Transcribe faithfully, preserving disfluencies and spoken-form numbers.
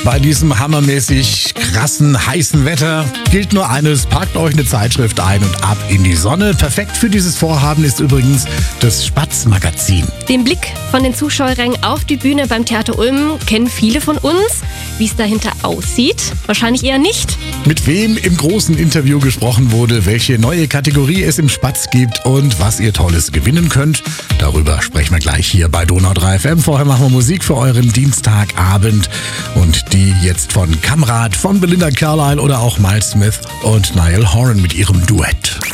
Bei diesem hammermäßig krassen, heißen Wetter gilt nur eines: packt euch eine Zeitschrift ein und ab in die Sonne. Perfekt für dieses Vorhaben ist übrigens das Spatz-Magazin. Den Blick von den Zuschauerrängen auf die Bühne beim Theater Ulm kennen viele von uns. Wie es dahinter aussieht, wahrscheinlich eher nicht. Mit wem im großen Interview gesprochen wurde, welche neue Kategorie es im Spatz gibt und was ihr Tolles gewinnen könnt, darüber sprechen wir gleich hier bei Donau drei F M. Vorher machen wir Musik für euren Dienstagabend und die jetzt von Kamrat, von Belinda Carlisle oder auch Miles Smith und Niall Horan mit ihrem Duett.